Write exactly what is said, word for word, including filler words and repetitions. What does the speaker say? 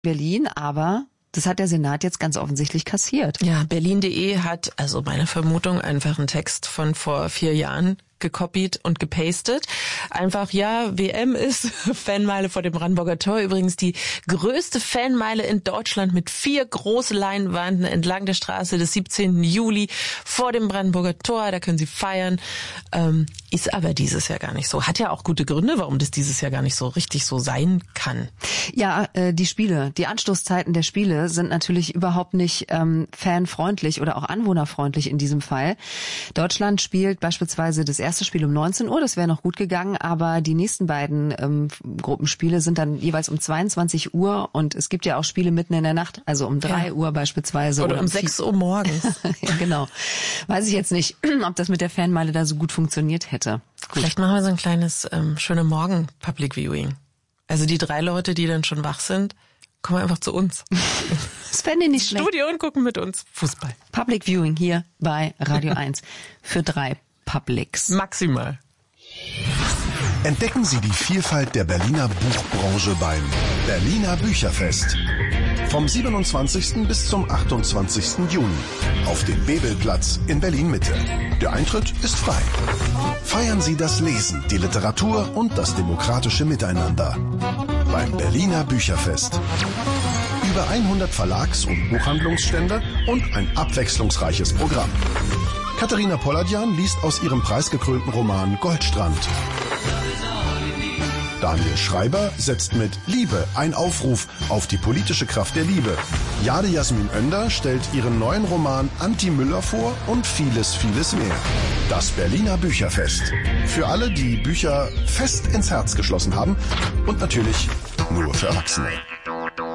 Berlin, aber das hat der Senat jetzt ganz offensichtlich kassiert. Ja, Berlin punkt de hat, also meine Vermutung, einfach einen Text von vor vier Jahren gekopiert und gepastet. Einfach, ja, W M ist Fanmeile vor dem Brandenburger Tor. Übrigens die größte Fanmeile in Deutschland mit vier großen Leinwanden entlang der Straße des siebzehnten Juli vor dem Brandenburger Tor. Da können Sie feiern. Ähm, ist aber dieses Jahr gar nicht so. Hat ja auch gute Gründe, warum das dieses Jahr gar nicht so richtig so sein kann. Ja, äh, die Spiele, die Anstoßzeiten der Spiele sind natürlich überhaupt nicht ähm, fanfreundlich oder auch anwohnerfreundlich in diesem Fall. Deutschland spielt beispielsweise das erste Spiel um neunzehn Uhr, das wäre noch gut gegangen, aber die nächsten beiden ähm, Gruppenspiele sind dann jeweils um zweiundzwanzig Uhr und es gibt ja auch Spiele mitten in der Nacht, also um drei ja. Uhr beispielsweise. Oder, oder um sechs Uhr morgens. Ja, genau. Weiß ich jetzt nicht, ob das mit der Fanmeile da so gut funktioniert hätte. Gut. Vielleicht machen wir so ein kleines ähm, schöne Morgen Public Viewing. Also die drei Leute, die dann schon wach sind, kommen einfach zu uns. Das fände ich nicht schlecht. Studio und gucken mit uns Fußball. Public Viewing hier bei Radio eins für drei Publics. Maximal. Entdecken Sie die Vielfalt der Berliner Buchbranche beim Berliner Bücherfest. Vom siebenundzwanzigsten bis zum achtundzwanzigsten Juni auf dem Bebelplatz in Berlin-Mitte. Der Eintritt ist frei. Feiern Sie das Lesen, die Literatur und das demokratische Miteinander beim Berliner Bücherfest. Über hundert Verlags- und Buchhandlungsstände und ein abwechslungsreiches Programm. Katharina Polladjan liest aus ihrem preisgekrönten Roman Goldstrand. Daniel Schreiber setzt mit Liebe ein Aufruf auf die politische Kraft der Liebe. Jade Jasmin Oender stellt ihren neuen Roman Anti Müller vor und vieles, vieles mehr. Das Berliner Bücherfest. Für alle, die Bücher fest ins Herz geschlossen haben und natürlich nur für Erwachsene.